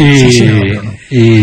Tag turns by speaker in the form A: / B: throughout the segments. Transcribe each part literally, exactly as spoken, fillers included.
A: Y,
B: sí, sí, no, no.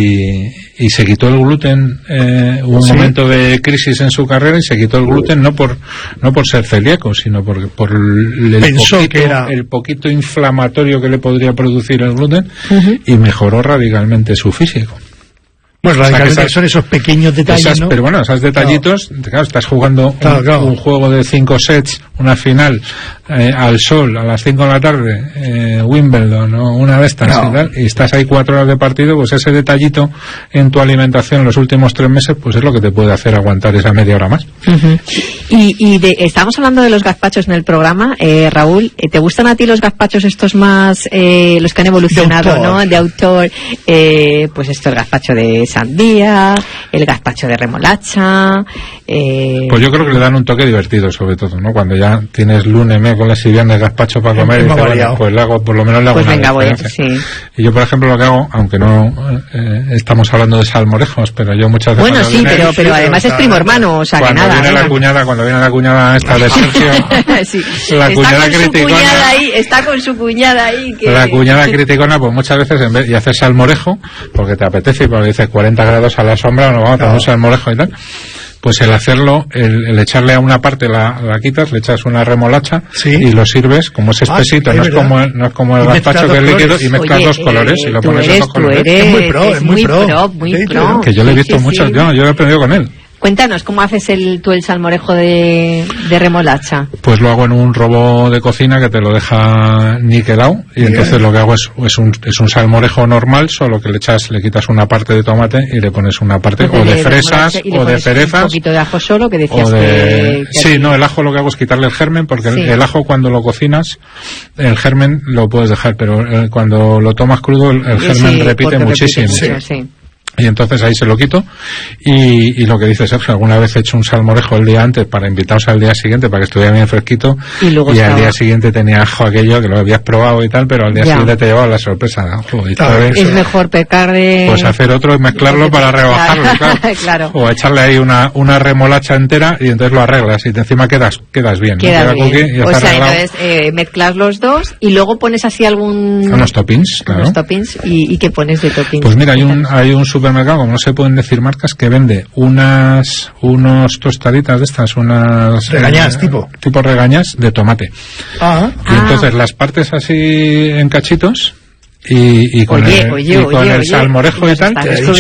A: y, y se quitó el gluten, eh, hubo un ¿Sí? momento de crisis en su carrera y se quitó el gluten no por no por ser celíaco, sino por, por el, el, poquito,
B: que era...
A: el poquito inflamatorio que le podría producir el gluten, uh-huh. y mejoró radicalmente su físico.
B: Pues radicalmente, o sea, esas, son esos pequeños detalles,
A: esas,
B: ¿no?
A: Pero bueno, esos detallitos, claro, claro estás jugando
B: claro,
A: un,
B: claro.
A: un juego de cinco sets, una final, eh, al sol, a las cinco de la tarde, eh, Wimbledon, o una de estas, no. y, tal, y estás ahí cuatro horas de partido, pues ese detallito en tu alimentación en los últimos tres meses, pues es lo que te puede hacer aguantar esa media hora más.
C: Uh-huh. Y, y de, estamos hablando de los gazpachos en el programa, eh, Raúl, ¿te gustan a ti los gazpachos estos más, eh, los que han evolucionado, de ¿no? De autor, eh, pues esto, el gazpacho de sandía, el gazpacho de remolacha. Eh...
A: Pues yo creo que le dan un toque divertido, sobre todo, ¿no? Cuando ya tienes lunes, miércoles y viernes gazpacho para comer, y dices, bueno, pues le hago, por lo menos le hago
C: pues
A: una
C: venga, voy,
A: diferencia.
C: Sí.
A: Y yo, por ejemplo, lo que hago, aunque no eh, estamos hablando de salmorejos, pero yo muchas veces.
C: Bueno, sí,
A: viene,
C: pero, pero además es primo hermano, o sea, que nada.
A: Viene la cuñada, cuando viene la cuñada esta de Sergio,
C: sí.
A: la
C: está
A: cuñada
C: con
A: criticona.
C: Su cuñada ahí, está con su cuñada ahí. Que...
A: La cuñada criticona, pues muchas veces, en vez, y haces salmorejo, porque te apetece, y porque dices cuarenta grados a la sombra, no vamos a poner un salmorejo y tal. Pues el hacerlo, el, el echarle a una parte la, la quitas, le echas una remolacha, ¿sí? Y lo sirves, como es espesito, ah, no, es como el, no es como el gazpacho que es líquido, y mezclas Oye, dos colores
C: eh,
A: y lo pones
C: eres,
A: en dos colores.
C: Eres,
B: es muy pro, es,
C: es
B: muy pro.
C: pro, muy
B: sí,
C: pro.
A: Que yo le he visto
C: sí,
A: mucho,
C: sí.
A: yo, yo he aprendido con él.
C: Cuéntanos, ¿cómo haces el, tú el salmorejo de, de remolacha?
A: Pues lo hago en un robot de cocina que te lo deja niquelado, y Bien. entonces lo que hago es, es, un, es un salmorejo normal, solo que le echas, le quitas una parte de tomate y le pones una parte, pues o de, de fresas, o de cerezas.
C: Un poquito de ajo solo, que decías
A: o de...
C: que, que...
A: Sí, no, el ajo lo que hago es quitarle el germen, porque sí. el, el ajo cuando lo cocinas, el germen lo puedes dejar, pero eh, cuando lo tomas crudo, el, el germen
C: sí,
A: repite muchísimo.
C: Repite mucho, sí.
A: Y entonces ahí se lo quito, y, y lo que dice Sergio, alguna vez he hecho un salmorejo el día antes para invitaros al día siguiente para que estuviera bien fresquito, y, luego y al día siguiente tenía ajo aquello que lo habías probado y tal, pero al día ya. siguiente te llevaba la sorpresa de ajo y
C: claro, es eso. Mejor pecar de...
A: Pues hacer otro y mezclarlo para rebajarlo, claro.
C: claro.
A: O echarle ahí una, una remolacha entera y entonces lo arreglas y encima quedas quedas bien,
C: Queda
A: ¿no?
C: bien.
A: Queda y
C: o sea,
A: arreglado.
C: Entonces eh, mezclas los dos y luego pones así algún...
A: Unos toppings, claro.
C: Unos toppings, y, y ¿qué pones de toppings?
A: Pues mira, hay un, hay un supermercado, como no se puede decir marcas, que vende unas unos tostaditas de estas, unas
B: regañas
A: eh,
B: tipo
A: tipo regañas de tomate.
B: Ah.
A: Y ah. entonces las partes así en cachitos y, y con
C: oye,
A: el,
C: oye,
A: y con
C: oye,
A: el
C: oye,
A: salmorejo y tal,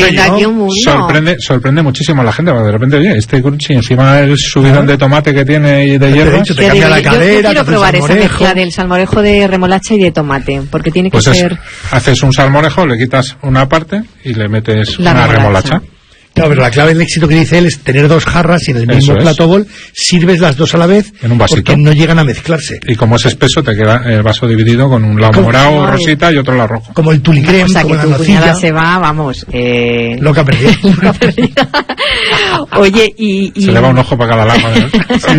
C: yo,
A: sorprende sorprende muchísimo a la gente, porque de repente, oye, este crunchy encima el subidón ¿Ah? de tomate que tiene y de hierro,
B: te cambia la cadera.
C: Yo, yo quiero probar esa mezcla del salmorejo de remolacha y de tomate, porque tiene que
A: pues
C: ser...
A: Es, haces un salmorejo, le quitas una parte y le metes
C: la
A: una
C: remolacha.
A: remolacha.
B: Claro, pero la clave del éxito que dice él es tener dos jarras y en el mismo
A: Eso
B: plato
A: es.
B: bol sirves las dos a la vez
A: en un vasito,
B: porque no llegan a mezclarse.
A: Y como es espeso, te queda el vaso dividido con un lado morado o rosita y otro lado rojo.
B: Como el tulicrem,
C: o sea,
B: como
C: que
B: la
C: tu
B: nocilla.
C: cuñada se va, vamos... Eh...
B: Loca perdida.
C: Loca perdida. Oye, y, y...
A: Se le va un ojo para cada lado. ¿eh?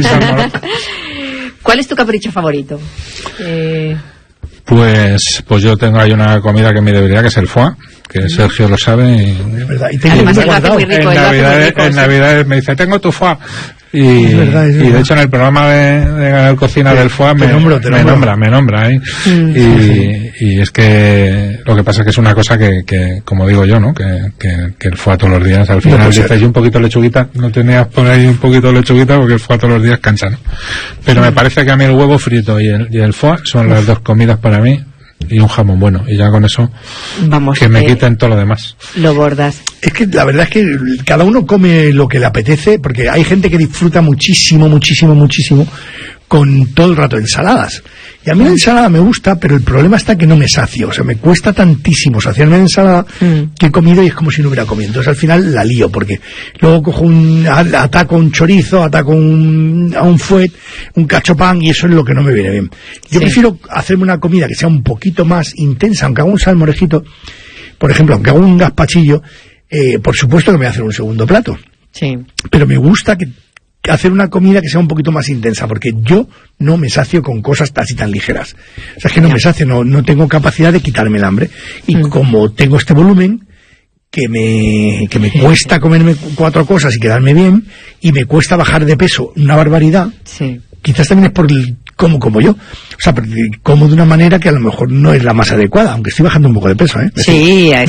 C: ¿Cuál es tu capricho favorito? Eh...
A: Pues, pues yo tengo ahí una comida que es mi debilidad, que es el foie, que Sergio lo sabe. Y,
B: es verdad. Y
C: tengo Además, él lo hace muy rico.
A: En Navidades,
C: rico,
A: en
C: sí.
A: Navidades me dice, tengo tu foie. Y,
B: es verdad, es verdad.
A: y de hecho en el programa de, de Canal Cocina sí, del foie me, nombro, me nombra, me nombra ahí. Mm, y, sí, sí. y es que lo que pasa es que es una cosa que, que como digo yo, ¿no? Que, que, que el foie todos los días, al final no dices, y un poquito de lechuguita, no tenías por ahí un poquito de lechuguita porque el foie todos los días cansa, ¿no? Pero mm. me parece que a mí el huevo frito y el, y el foie son Uf. las dos comidas para mí. Y un jamón bueno, y ya con eso
C: Vamos,
A: que me quiten todo lo demás.
C: Lo bordas.
B: Es que la verdad es que cada uno come lo que le apetece, porque hay gente que disfruta muchísimo, muchísimo, muchísimo con todo el rato ensaladas. Y a mí la ensalada me gusta, pero el problema está que no me sacio. O sea, me cuesta tantísimo saciarme de ensalada mm. que he comido y es como si no hubiera comido. Entonces al final la lío, porque luego cojo un, ataco un chorizo, ataco un, a un fuet, un cachopán, y eso es lo que no me viene bien. Yo sí. prefiero hacerme una comida que sea un poquito más intensa, aunque haga un salmorejito, por ejemplo, aunque haga un gazpachillo, eh, por supuesto que me voy a hacer un segundo plato.
C: Sí.
B: Pero me gusta que hacer una comida que sea un poquito más intensa, porque yo no me sacio con cosas así tan ligeras. O sea, es que no ya. me sacio, no, no tengo capacidad de quitarme el hambre. Y mm. como tengo este volumen, que me, que me cuesta comerme cuatro cosas y quedarme bien, y me cuesta bajar de peso una barbaridad,
C: sí.
B: quizás también es por el como como yo. O sea, como de una manera que a lo mejor no es la más adecuada, aunque estoy bajando un poco de peso, ¿eh?
C: Sí,